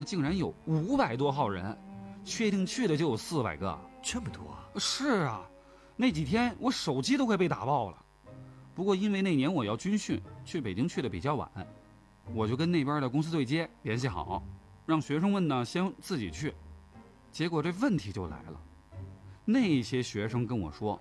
竟然有500多号人，确定去的就有400个。 这么多啊？ 是啊，那几天我手机都快被打爆了。不过因为那年我要军训，去北京去的比较晚，我就跟那边的公司对接联系好，让学生们呢先自己去。结果这问题就来了，那些学生跟我说，